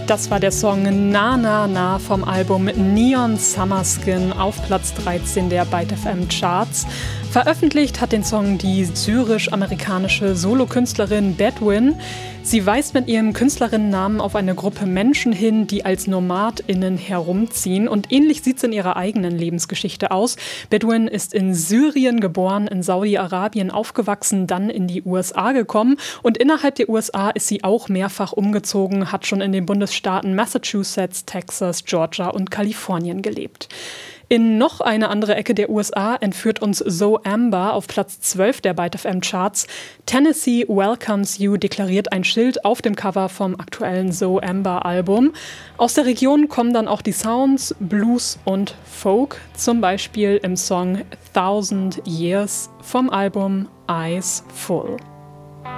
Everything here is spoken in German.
Das war der Song Na Na Na vom Album Neon Summer Skin auf Platz 13 der Byte FM Charts. Veröffentlicht hat den Song die syrisch-amerikanische Solokünstlerin Bedouin. Sie weist mit ihrem Künstlerinnennamen auf eine Gruppe Menschen hin, die als NomadInnen herumziehen. Und ähnlich sieht es in ihrer eigenen Lebensgeschichte aus. Bedouin ist in Syrien geboren, in Saudi-Arabien aufgewachsen, dann in die USA gekommen. Und innerhalb der USA ist sie auch mehrfach umgezogen, hat schon in den Bundesstaaten Massachusetts, Texas, Georgia und Kalifornien gelebt. In noch eine andere Ecke der USA entführt uns Zoe Amber auf Platz 12 der Byte FM Charts. Tennessee Welcomes You deklariert ein Schild auf dem Cover vom aktuellen Zoe Amber Album. Aus der Region kommen dann auch die Sounds, Blues und Folk, zum Beispiel im Song 1000 Years vom Album Eyes Full.